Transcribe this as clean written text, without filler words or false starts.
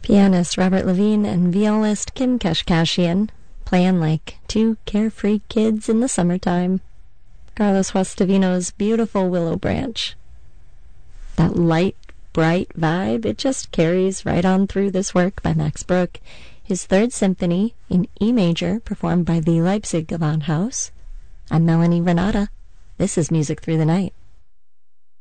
Pianist Robert Levine and violist Kim Kashkashian playing like two carefree kids in the summertime. Carlos Guastavino's beautiful Willow Branch. That light, bright vibe, it just carries right on through this work by Max Bruch, his Third Symphony in E major, performed by the Leipzig Gewandhaus. I'm Melanie Renata. This is Music Through the Night.